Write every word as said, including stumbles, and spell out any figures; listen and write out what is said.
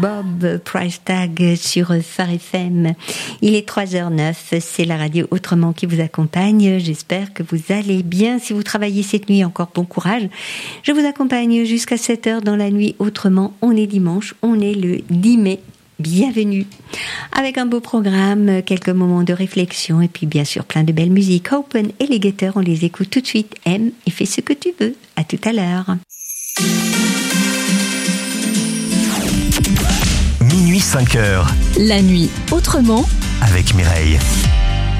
Bob Price Tag sur Phare F M. Il est trois heures neuf, c'est la radio Autrement qui vous accompagne. J'espère que vous allez bien. Si vous travaillez cette nuit, encore bon courage. Je vous accompagne jusqu'à sept heures dans la nuit Autrement. On est dimanche, on est le dix mai. Bienvenue. Avec un beau programme, quelques moments de réflexion et puis bien sûr plein de belles musiques. Open et les Guetteurs, on les écoute tout de suite. Aime et fais ce que tu veux. À tout à l'heure. Minuit cinq heures. La nuit Autrement avec Mireille.